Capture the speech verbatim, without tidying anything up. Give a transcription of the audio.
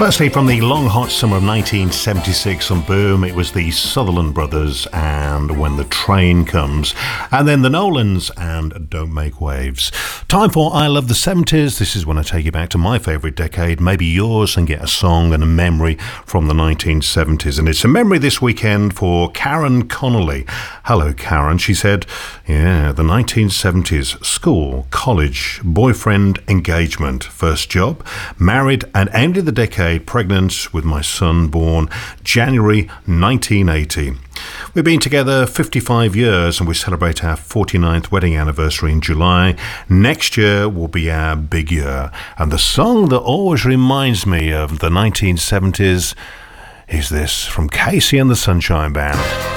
Firstly, from the long hot summer of nineteen seventy-six on Boom, it was the Sutherland Brothers and When the Train Comes, and then the Nolans and Don't Make Waves. Time for I Love the seventies. This is when I take you back to my favourite decade, maybe yours, and get a song and a memory from the nineteen seventies. And it's a memory this weekend for Karen Connolly. Hello, Karen. She said, yeah, the nineteen seventies, school, college, boyfriend, engagement, first job, married, and ended the decade pregnant with my son, born January nineteen eighty. We've been together fifty-five years and we celebrate our forty-ninth wedding anniversary in July. Next year will be our big year. And the song that always reminds me of the nineteen seventies is this from Casey and the Sunshine Band.